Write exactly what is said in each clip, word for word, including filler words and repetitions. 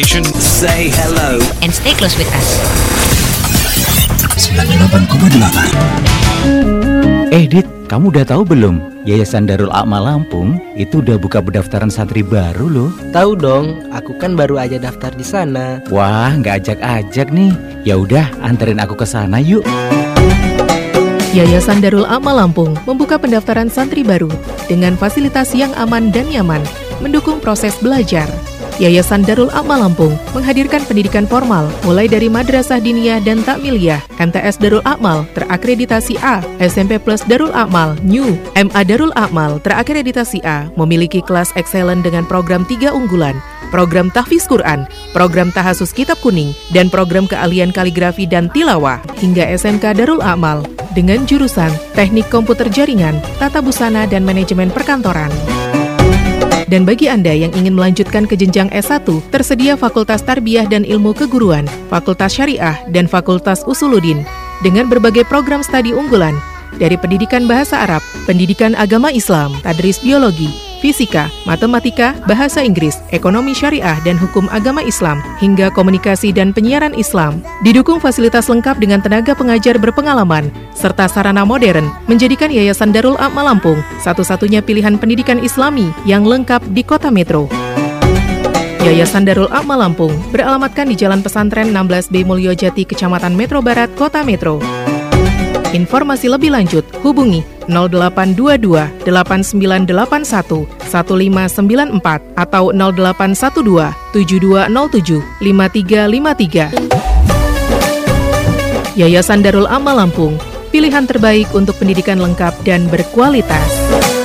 Say hello and stay close with us. sembilan puluh delapan koma delapan. Eh Dit, kamu udah tahu belum? Yayasan Darul Amal Lampung itu udah buka pendaftaran santri baru loh. Tahu dong, aku kan baru aja daftar di sana. Wah, nggak ajak-ajak nih. Ya udah, anterin aku ke sana yuk. Yayasan Darul Amal Lampung membuka pendaftaran santri baru dengan fasilitas yang aman dan nyaman, mendukung proses belajar. Yayasan Darul Amal Lampung menghadirkan pendidikan formal mulai dari Madrasah Diniyah dan Takmiliyah, M T S Darul Amal terakreditasi A, S M P Plus Darul Amal New, M A Darul Amal terakreditasi A, memiliki kelas excellent dengan program tiga unggulan, program tahfiz Quran, program tahasus kitab kuning, dan program keahlian kaligrafi dan tilawah, hingga S M K Darul Amal dengan jurusan Teknik Komputer Jaringan, Tata Busana dan Manajemen Perkantoran. Dan bagi Anda yang ingin melanjutkan ke jenjang S satu, tersedia Fakultas Tarbiyah dan Ilmu Keguruan, Fakultas Syariah, dan Fakultas Usuluddin, dengan berbagai program studi unggulan, dari pendidikan bahasa Arab, pendidikan agama Islam, tadris biologi, fisika, matematika, bahasa Inggris, ekonomi syariah dan hukum agama Islam, hingga komunikasi dan penyiaran Islam. Didukung fasilitas lengkap dengan tenaga pengajar berpengalaman, serta sarana modern, menjadikan Yayasan Darul Amal Lampung satu-satunya pilihan pendidikan Islami yang lengkap di Kota Metro. Yayasan Darul Amal Lampung beralamatkan di Jalan Pesantren enam belas B Mulyojati, Kecamatan Metro Barat, Kota Metro. Informasi lebih lanjut, hubungi nol delapan dua dua delapan sembilan delapan satu satu lima sembilan empat atau nol delapan satu dua tujuh dua nol tujuh lima tiga lima tiga. Yayasan Darul Amal Lampung, pilihan terbaik untuk pendidikan lengkap dan berkualitas.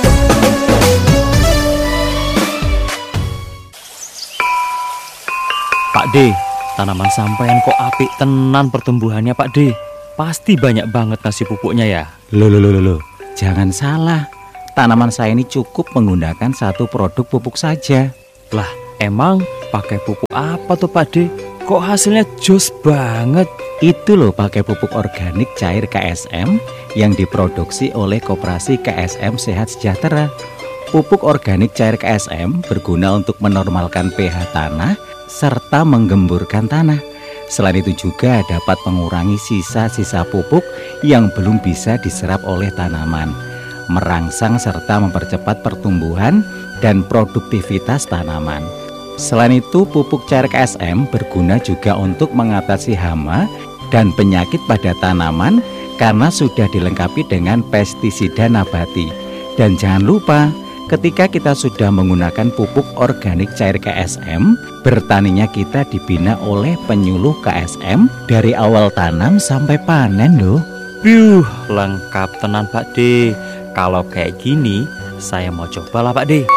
Pak D, tanaman sampean kok apik tenan pertumbuhannya Pak D. Pasti banyak banget ngasih pupuknya ya. Loh, loh, loh, loh. Jangan salah. Tanaman saya ini cukup menggunakan satu produk pupuk saja. Lah, emang pakai pupuk apa tuh Pak D? Kok hasilnya jos banget? Itu loh pakai pupuk organik cair K S M yang diproduksi oleh Koperasi K S M Sehat Sejahtera. Pupuk organik cair K S M berguna untuk menormalkan pH tanah serta menggemburkan tanah. Selain itu juga dapat mengurangi sisa-sisa pupuk yang belum bisa diserap oleh tanaman, merangsang serta mempercepat pertumbuhan dan produktivitas tanaman. Selain itu, pupuk cair K S M berguna juga untuk mengatasi hama dan penyakit pada tanaman karena sudah dilengkapi dengan pestisida nabati. Dan jangan lupa, ketika kita sudah menggunakan pupuk organik cair K S M, bertaninya kita dibina oleh penyuluh K S M dari awal tanam sampai panen loh. Yuh, lengkap tenan Pak D. Kalau kayak gini, saya mau cobalah Pak D.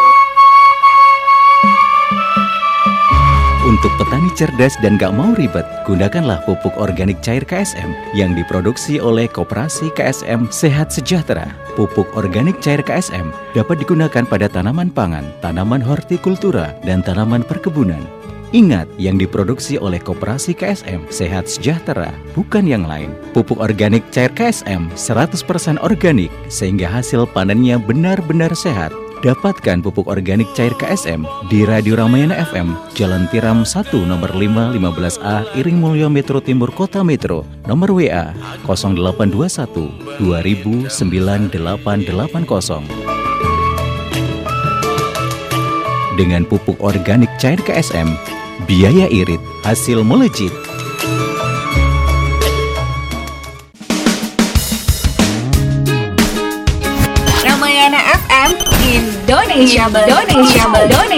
Untuk petani cerdas dan gak mau ribet, gunakanlah pupuk organik cair K S M yang diproduksi oleh Koperasi K S M Sehat Sejahtera. Pupuk organik cair K S M dapat digunakan pada tanaman pangan, tanaman hortikultura, dan tanaman perkebunan. Ingat, yang diproduksi oleh Koperasi K S M Sehat Sejahtera, bukan yang lain. Pupuk organik cair K S M seratus persen organik, sehingga hasil panennya benar-benar sehat. Dapatkan pupuk organik cair K S M di Radio Ramayana F M, Jalan Tiram satu, nomor lima lima belas A, Iring Mulyo, Metro Timur, Kota Metro. Nomor W A nol delapan dua satu dua ribu sembilan delapan delapan nol. Dengan pupuk organik cair K S M, biaya irit, hasil melejit. Ramayana F M Indonesia Indonesia Indonesia.